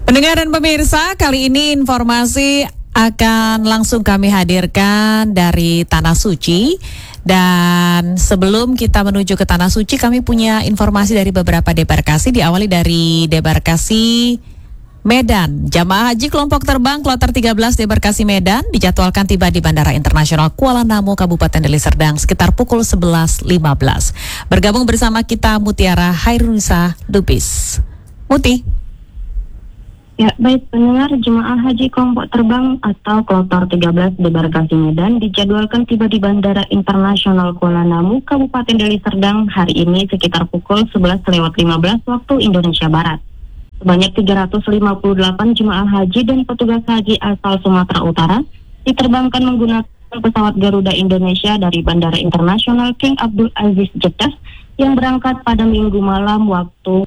Pendengar dan pemirsa, kali ini informasi akan langsung kami hadirkan dari Tanah Suci. Dan sebelum kita menuju ke Tanah Suci, kami punya informasi dari beberapa debarkasi. Diawali dari debarkasi Medan. Jamaah haji kelompok terbang kloter 13 debarkasi Medan dijadwalkan tiba di Bandara Internasional Kuala Namu, Kabupaten Deli Serdang sekitar pukul 11.15. Bergabung bersama kita Mutiara Hairunisa Lubis. Muti. Ya, baik pendengar, jemaah haji kelompok terbang atau kloter 13 debarkasi Medan dijadwalkan tiba di Bandara Internasional Kuala Namu, Kabupaten Deli Serdang hari ini sekitar pukul 11.15 waktu Indonesia Barat. Sebanyak 358 jemaah haji dan petugas haji asal Sumatera Utara diterbangkan menggunakan pesawat Garuda Indonesia dari Bandara Internasional King Abdul Aziz Jeddah yang berangkat pada Minggu malam waktu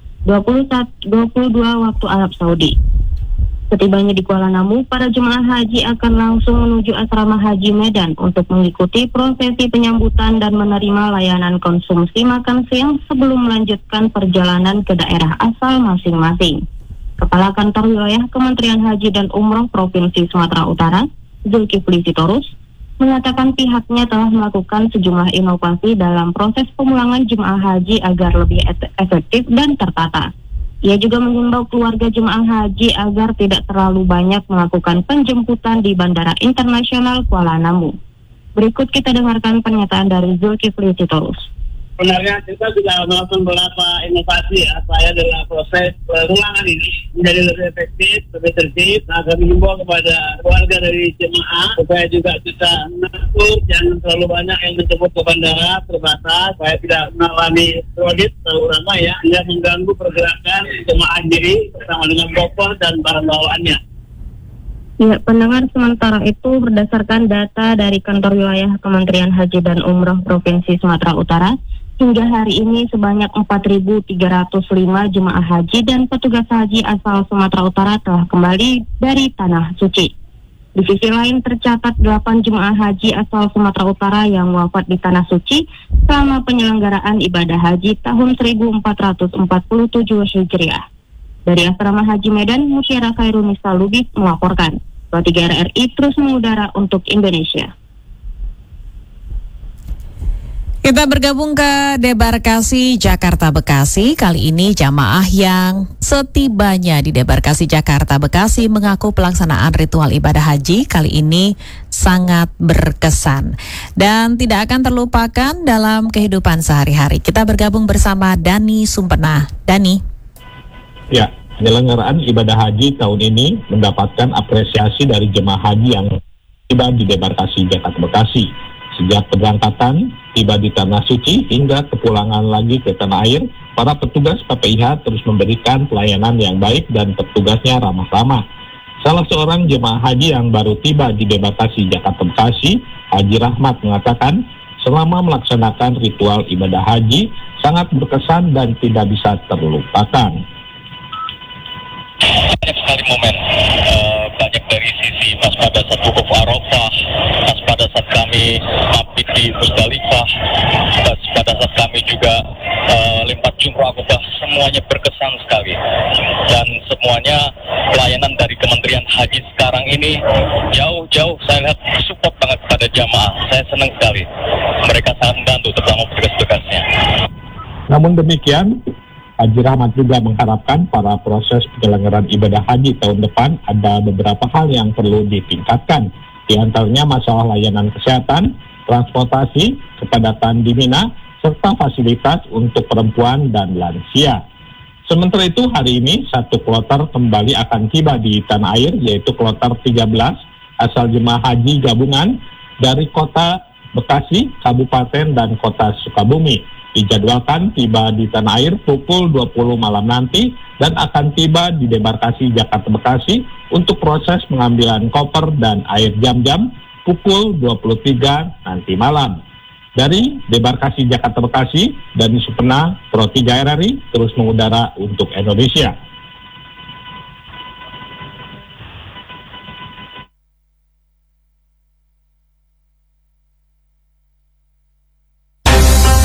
22 waktu Arab Saudi. Setibanya di Kuala Namu, para jemaah haji akan langsung menuju asrama haji Medan untuk mengikuti prosesi penyambutan dan menerima layanan konsumsi makan siang sebelum melanjutkan perjalanan ke daerah asal masing-masing. Kepala Kantor Wilayah Kementerian Haji dan Umroh Provinsi Sumatera Utara, Zulkifli Sitorus, mengatakan pihaknya telah melakukan sejumlah inovasi dalam proses pemulangan jemaah haji agar lebih efektif dan tertata. Ia juga mengimbau keluarga jemaah haji agar tidak terlalu banyak melakukan penjemputan di Bandara Internasional Kuala Namu. Berikut kita dengarkan pernyataan dari Zulkifli Sitorus. Sebenarnya kita sudah melakukan beberapa inovasi ya, saya dalam proses pemulangan ini menjadi lebih efektif, lebih tertib. Nah, kami himbau kepada keluarga dari jemaah supaya juga bisa mengatur jangan terlalu banyak yang menjemput ke bandara terbatas, supaya tidak mengalami kredit terlalu ramai ya, hingga mengganggu pergerakan jemaah diri bersama dengan koper dan barang bawaannya. Ya, pendengar, sementara itu berdasarkan data dari Kantor Wilayah Kementerian Haji dan Umroh Provinsi Sumatera Utara, hingga hari ini sebanyak 4.305 jemaah haji dan petugas haji asal Sumatera Utara telah kembali dari Tanah Suci. Di sisi lain tercatat 8 jemaah haji asal Sumatera Utara yang wafat di Tanah Suci selama penyelenggaraan ibadah haji tahun 1447 Hijriah. Dari Asrama Haji Medan, Mutiara Khairunisa Lubis melaporkan. 3 RRI terus mengudara untuk Indonesia. Kita bergabung ke debarkasi Jakarta Bekasi. Kali ini jamaah yang setibanya di debarkasi Jakarta Bekasi mengaku pelaksanaan ritual ibadah haji kali ini sangat berkesan dan tidak akan terlupakan dalam kehidupan sehari-hari. Kita bergabung bersama Dani Sumpena. Dani. Ya, penyelenggaraan ibadah haji tahun ini mendapatkan apresiasi dari jemaah haji yang tiba di debarkasi Jakarta Bekasi. Sejak keberangkatan, tiba di Tanah Suci hingga kepulangan lagi ke tanah air, para petugas PPIH terus memberikan pelayanan yang baik dan petugasnya ramah-ramah. Salah seorang jemaah haji yang baru tiba di debarkasi Jakarta Bekasi, Haji Rahmat, mengatakan selama melaksanakan ritual ibadah haji sangat berkesan dan tidak bisa terlupakan. Banyak sekali momen, banyak dari sisi pas pada saat wukuf Arafah, pas pada saat kami mabit di Musdalifah, pas pada saat kami juga lempar jumrah akobah, semuanya berkesan sekali. Dan semuanya pelayanan dari Kementerian Haji sekarang ini jauh-jauh saya lihat support banget pada jamaah. Saya senang sekali, mereka sangat membantu terutama petugas-petugasnya. Namun demikian, Haji Rahmat juga mengharapkan pada proses penyelenggaraan ibadah haji tahun depan ada beberapa hal yang perlu ditingkatkan. Di antaranya masalah layanan kesehatan, transportasi, kepadatan di Mina, serta fasilitas untuk perempuan dan lansia. Sementara itu hari ini satu kloter kembali akan tiba di tanah air, yaitu kloter 13 asal jemaah haji gabungan dari kota Bekasi, Kabupaten dan kota Sukabumi. Dijadwalkan tiba di tanah air pukul 20 malam nanti dan akan tiba di debarkasi Jakarta Bekasi untuk proses pengambilan koper dan air jam-jam pukul 23 nanti malam. Dari debarkasi Jakarta Bekasi, Dani Supena, Pro 3 RRI terus mengudara untuk Indonesia.